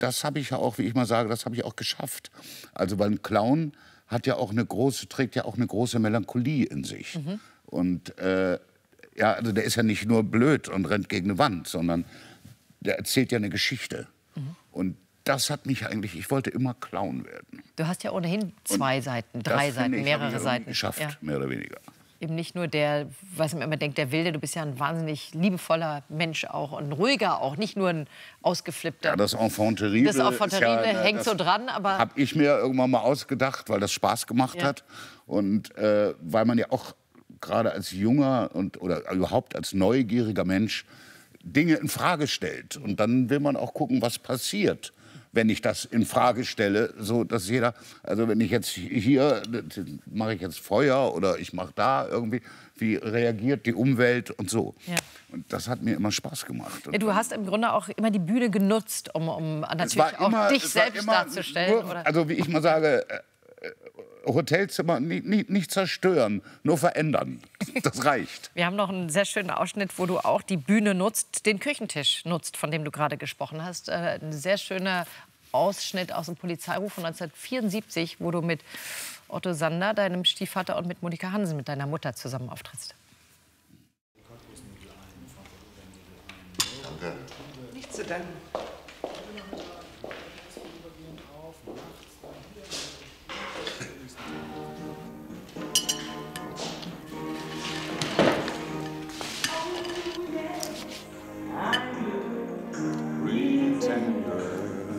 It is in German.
das habe ich ja auch, wie ich mal sage, das habe ich auch geschafft. Also weil ein Clown hat ja auch trägt ja auch eine große Melancholie in sich. Und ja, also der ist ja nicht nur blöd und rennt gegen eine Wand, sondern der erzählt ja eine Geschichte. Und das hat mich eigentlich, ich wollte immer Clown werden. Du hast ja ohnehin zwei Seiten, drei Seiten, mehrere Seiten. Geschafft, mehr oder weniger. Eben nicht nur der, was man immer denkt, der Wilde, du bist ja ein wahnsinnig liebevoller Mensch auch und ein ruhiger auch, nicht nur ein ausgeflippter. Ja, das Enfant terrible, hängt so dran, aber... Habe ich mir irgendwann mal ausgedacht, weil das Spaß gemacht hat und weil man ja auch gerade als junger oder überhaupt als neugieriger Mensch Dinge in Frage stellt. Und dann will man auch gucken, was passiert, wenn ich das in Frage stelle, so dass jeder, also wenn ich jetzt hier mache ich jetzt Feuer oder ich mache da irgendwie, wie reagiert die Umwelt und so. Ja. Und das hat mir immer Spaß gemacht. Ja, du hast im Grunde auch immer die Bühne genutzt, um natürlich auch dich selbst darzustellen. Nur, oder? Also wie ich mal sage, Hotelzimmer nicht zerstören, nur verändern. Das reicht. Wir haben noch einen sehr schönen Ausschnitt, wo du auch die Bühne nutzt, den Küchentisch nutzt, von dem du gerade gesprochen hast. Ein sehr schöner Ausschnitt aus dem Polizeiruf von 1974, wo du mit Otto Sander, deinem Stiefvater, und mit Monika Hansen, mit deiner Mutter, zusammen auftrittst. Danke. Nicht zu danken.